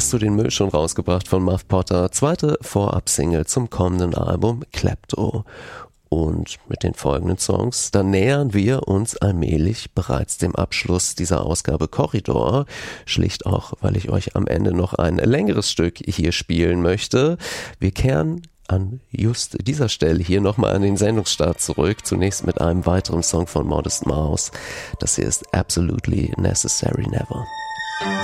Hast du den Müll schon rausgebracht von Muff Potter? Zweite Vorab-Single zum kommenden Album Klepto. Und mit den folgenden Songs, dann nähern wir uns allmählich bereits dem Abschluss dieser Ausgabe Korridor. Schlicht auch, weil ich euch am Ende noch ein längeres Stück hier spielen möchte. Wir kehren an just dieser Stelle hier nochmal an den Sendungsstart zurück. Zunächst mit einem weiteren Song von Modest Mouse. Das hier ist Absolutely Necessary Never.